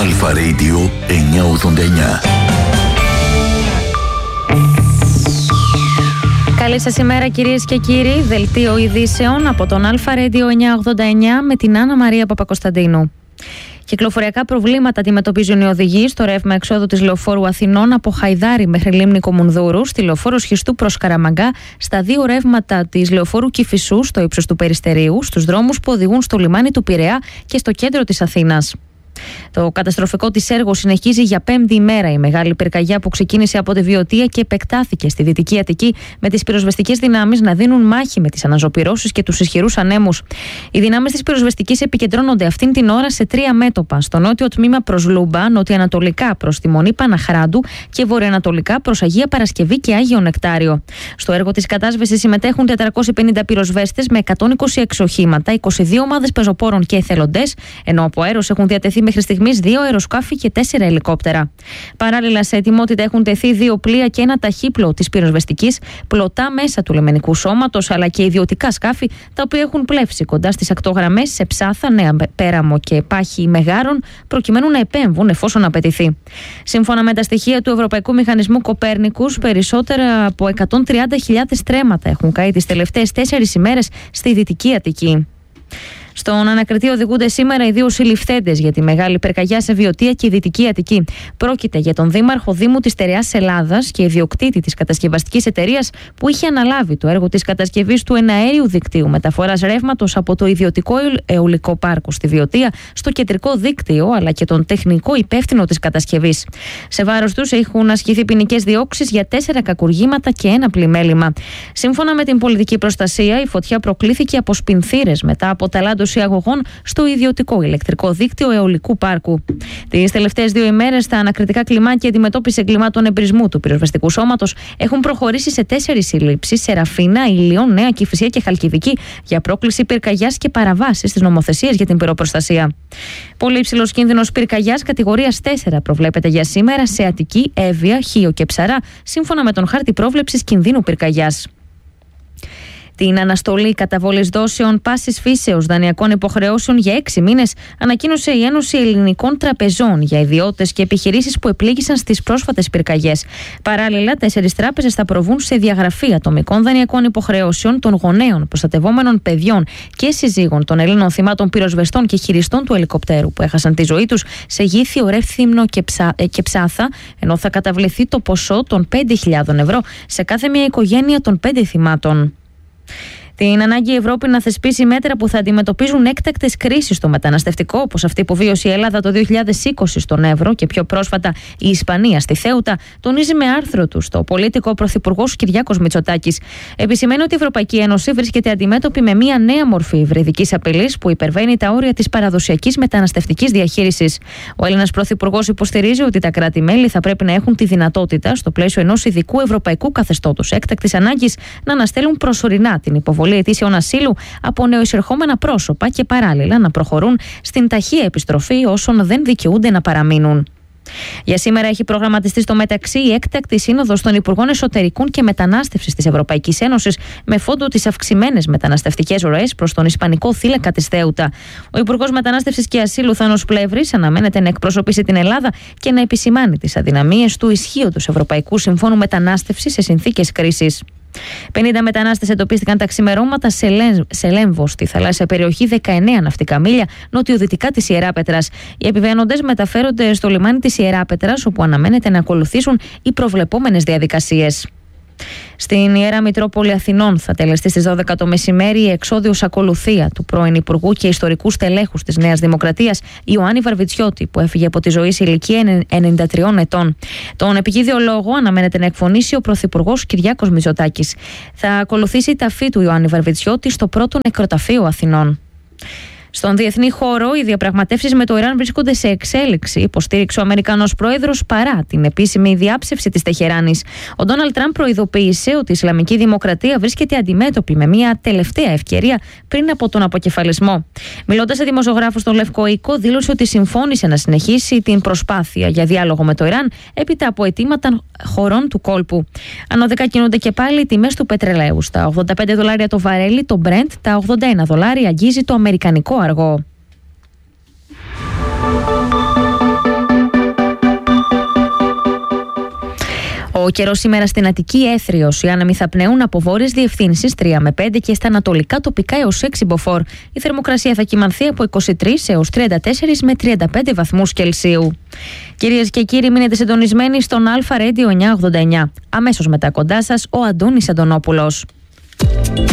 Αλφα Radio 989. Καλή σας ημέρα κυρίες και κύριοι. Δελτίο ειδήσεων από τον Αλφα Radio 989 με την Άννα Μαρία Παπακοσταντίνου. Κυκλοφοριακά προβλήματα αντιμετωπίζουν οι οδηγοί στο ρεύμα εξόδου της Λεωφόρου Αθηνών από Χαϊδάρη μέχρι Λίμνη Κομουνδούρου, στη Λεωφόρο Σχιστού προς Καραμαγκά, στα δύο ρεύματα της Λεωφόρου Κηφισού στο ύψος του Περιστερίου, στους δρόμους που οδηγούν στο λιμάνι του Πειραιά και στο κέντρο της Αθήνας. Το καταστροφικό της έργο συνεχίζει για πέμπτη ημέρα. Η μεγάλη πυρκαγιά που ξεκίνησε από τη Βιωτία και επεκτάθηκε στη Δυτική Αττική, με τις πυροσβεστικές δυνάμεις να δίνουν μάχη με τις αναζωπυρώσεις και τους ισχυρούς ανέμους. Οι δυνάμεις της πυροσβεστικής επικεντρώνονται αυτήν την ώρα σε τρία μέτωπα: στο νότιο τμήμα προς Λούμπα, νοτιοανατολικά προς τη Μονή Παναχράντου και βορειοανατολικά προς Αγία Παρασκευή και Άγιο Νεκτάριο. Στο έργο της κατάσβεσης συμμετέχουν 450 πυροσβέστες με 126 οχήματα, 22 ομάδες πεζοπόρων και εθελοντές, ενώ από αέρος έχουν διατεθεί μέχρι στιγμής 2 αεροσκάφη και 4 ελικόπτερα. Παράλληλα, σε ετοιμότητα έχουν τεθεί 2 πλοία και ένα ταχύπλοο της πυροσβεστικής, πλωτά μέσα του λιμενικού σώματος, αλλά και ιδιωτικά σκάφη, τα οποία έχουν πλεύσει κοντά στις ακτογραμμές σε Ψάθα, Νέα Πέραμο και Πάχη Μεγάρων, προκειμένου να επέμβουν εφόσον απαιτηθεί. Σύμφωνα με τα στοιχεία του Ευρωπαϊκού Μηχανισμού Κοπέρνικους, περισσότερα από 130.000 στρέμματα έχουν καεί τις τελευταίες 4 ημέρες στη Δυτική Αττική. Στον ανακριτή οδηγούνται σήμερα οι δύο συλληφθέντες για τη μεγάλη πυρκαγιά σε Βιωτία και Δυτική Αττική. Πρόκειται για τον δήμαρχο Δήμου της Στερεάς Ελλάδας και ιδιοκτήτη της κατασκευαστικής εταιρείας που είχε αναλάβει το έργο της κατασκευής του εναέριου δικτύου μεταφοράς ρεύματος από το ιδιωτικό αιωλικό πάρκο στη Βιωτία στο κεντρικό δίκτυο, αλλά και τον τεχνικό υπεύθυνο της κατασκευής. Σε βάρος τους έχουν ασκηθεί ποινικές διώξεις για 4 κακουργήματα και 1 πλημέλημα. Σύμφωνα με την πολιτική προστασία, η φωτιά προκλήθηκε από σπινθήρες μετά από ταλάντωση αγωγών στο ιδιωτικό ηλεκτρικό δίκτυο αιωλικού πάρκου. Τις τελευταίες 2 ημέρες, τα ανακριτικά κλιμάκια αντιμετώπιση εγκλημάτων εμπρισμού του πυροσβεστικού σώματος έχουν προχωρήσει σε 4 συλλήψεις σε Ραφίνα, Ηλιών, Νέα Κηφισιά και Χαλκιδική για πρόκληση πυρκαγιάς και παραβάσεις της νομοθεσίας για την πυροπροστασία. Πολύ υψηλός κίνδυνος πυρκαγιάς κατηγορίας 4 προβλέπεται για σήμερα σε Αττική, Εύβοια, Χίο και Ψαρά, σύμφωνα με τον χάρτη πρόβλεψης κινδύνου πυρκαγιάς. Την αναστολή καταβολής δόσεων πάσης φύσεως δανειακών υποχρεώσεων για 6 μήνες ανακοίνωσε η Ένωση Ελληνικών Τραπεζών για ιδιώτες και επιχειρήσεις που επλήγησαν στις πρόσφατες πυρκαγιές. Παράλληλα, 4 τράπεζες θα προβούν σε διαγραφή ατομικών δανειακών υποχρεώσεων των γονέων, προστατευόμενων παιδιών και συζύγων των Ελλήνων θυμάτων πυροσβεστών και χειριστών του ελικοπτέρου που έχασαν τη ζωή τους σε Γήθιο, Ρεύθυμνο και Ψάθα, ενώ θα καταβληθεί το ποσό των 5.000 ευρώ σε κάθε μια οικογένεια των 5 θυμάτων. Την ανάγκη η Ευρώπη να θεσπίσει μέτρα που θα αντιμετωπίζουν έκτακτες κρίσεις στο μεταναστευτικό, όπως αυτή που βίωσε η Ελλάδα το 2020 στον Εύρο και πιο πρόσφατα η Ισπανία στη Θέουτα, τονίζει με άρθρο του στο Πολίτικο ο Πρωθυπουργός Κυριάκος Μητσοτάκης. Επισημαίνει ότι η Ευρωπαϊκή Ένωση βρίσκεται αντιμέτωπη με μια νέα μορφή υβριδικής απειλής που υπερβαίνει τα όρια της παραδοσιακής μεταναστευτικής διαχείρισης. Ο Έλληνας Πρωθυπουργός υποστηρίζει ότι τα κράτη-μέλη θα πρέπει να έχουν τη δυνατότητα, στο πλαίσιο ενός ειδικού ευρωπαϊκού καθεστώτος έκτακτης ανάγκης, να αναστέλουν προσωρινά την υποβολή αιτήσεων ασύλου από νεοεισερχόμενα πρόσωπα και παράλληλα να προχωρούν στην ταχεία επιστροφή όσων δεν δικαιούνται να παραμείνουν. Για σήμερα έχει προγραμματιστεί στο μεταξύ η έκτακτη σύνοδος των Υπουργών Εσωτερικών και Μετανάστευσης της Ευρωπαϊκής Ένωσης με φόντο τις αυξημένες μεταναστευτικές ροές προς τον Ισπανικό θύλακα της Θέουτα. Ο Υπουργός Μετανάστευσης και Ασύλου Θάνος Πλεύρης αναμένεται να εκπροσωπήσει την Ελλάδα και να επισημάνει τις αδυναμίες του ισχύοντος Ευρωπαϊκού Συμφώνου Μετανάστευσης σε συνθήκες κρίσης. 50 μετανάστες εντοπίστηκαν τα ξημερώματα σε Λέμβο, στη θαλάσσια περιοχή 19 ναυτικά μίλια νοτιοδυτικά της Ιεράπετρας. Οι επιβαίνοντες μεταφέρονται στο λιμάνι της Ιεράπετρας, όπου αναμένεται να ακολουθήσουν οι προβλεπόμενες διαδικασίες. Στην Ιερά Μητρόπολη Αθηνών θα τελεστεί στις 12 το μεσημέρι η εξώδιος ακολουθία του πρώην Υπουργού και ιστορικού στελέχους της Νέας Δημοκρατίας Ιωάννη Βαρβιτσιώτη, που έφυγε από τη ζωή σε ηλικία 93 ετών. Τον επικείδιο λόγο αναμένεται να εκφωνήσει ο Πρωθυπουργός Κυριάκος Μητσοτάκης. Θα ακολουθήσει η ταφή του Ιωάννη Βαρβιτσιώτη στο πρώτο νεκροταφείο Αθηνών. Στον διεθνή χώρο, οι διαπραγματεύσεις με το Ιράν βρίσκονται σε εξέλιξη, υποστήριξε ο Αμερικανός πρόεδρος παρά την επίσημη διάψευση της Τεχεράνης. Ο Ντόναλντ Τραμπ προειδοποίησε ότι η Ισλαμική Δημοκρατία βρίσκεται αντιμέτωπη με μια τελευταία ευκαιρία πριν από τον αποκεφαλισμό. Μιλώντας σε δημοσιογράφους στον Λευκό Οίκο, δήλωσε ότι συμφώνησε να συνεχίσει την προσπάθεια για διάλογο με το Ιράν έπειτα από αιτήματα χωρών του κόλπου. Ανώδεκα κινούνται και πάλι οι τιμές του πετρελαίου. Στα $85 το βαρέλι, το Brent, τα $81 αγγίζει το αμερικανικό αργό. Ο καιρός σήμερα στην Αττική έθριος. Οι άνεμοι θα πνέουν από βόρειες διευθύνσεις 3 με 5 και στα ανατολικά τοπικά έως 6 μποφόρ. Η θερμοκρασία θα κυμανθεί από 23 έως 34 με 35 βαθμούς Κελσίου. Κυρίες και κύριοι, μείνετε συντονισμένοι στον Αλφα Radio 989. Αμέσως μετά κοντά σας ο Αντώνης Αντωνόπουλος.